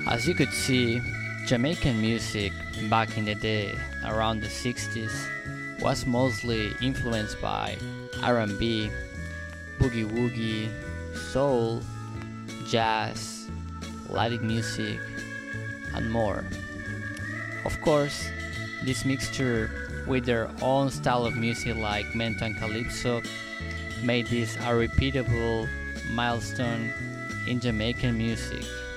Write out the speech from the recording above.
As you could see, Jamaican music back in the day, around the 60s, was mostly influenced by R&B, boogie woogie, soul, jazz, Latin music, and more. Of course, this mixture with their own style of music like mento and calypso made this a repeatable milestone in Jamaican music.